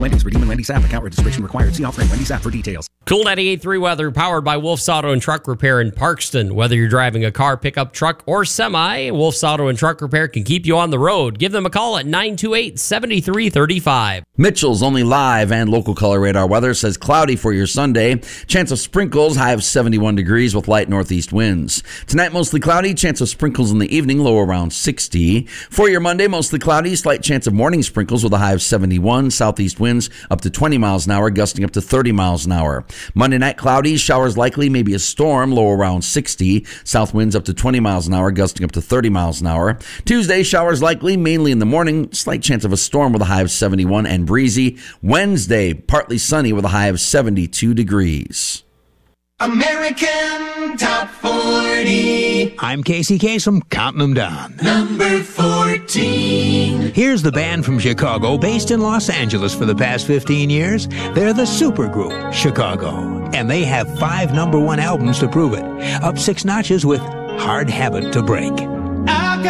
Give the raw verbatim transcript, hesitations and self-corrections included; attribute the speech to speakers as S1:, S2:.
S1: Wendy's, redeem and Wendy's app. Account registration required. See offer in Wendy's app for details.
S2: Cool ninety-eight point three weather powered by Wolf's Auto and Truck Repair in Parkston. Whether you're driving a car, pickup, truck, or semi, Wolf's Auto and Truck Repair can keep you on the road. Give them a call at nine two eight, seven three three five.
S3: Mitchell's Only Live and Local Color Radar weather says cloudy for your Sunday. Chance of sprinkles, high of seventy-one degrees with light northeast winds. Tonight, mostly cloudy. Chance of sprinkles in the evening, low around sixty. For your Monday, mostly cloudy. Slight chance of morning sprinkles with a high of seventy-one. Southeast winds up to twenty miles an hour, gusting up to thirty miles an hour. Monday night, cloudy. Showers likely, maybe a storm, low around sixty. South winds up to twenty miles an hour, gusting up to thirty miles an hour. Tuesday, showers likely, mainly in the morning. Slight chance of a storm with a high of seventy-one and breezy. Wednesday, partly sunny with a high of seventy-two degrees.
S4: American Top forty.
S5: I'm Casey Kasem, counting them down.
S4: Number fourteen.
S5: Here's the band from Chicago, based in Los Angeles for the past fifteen years. They're the supergroup, Chicago. And they have five number one albums to prove it. Up six notches with Hard Habit to Break.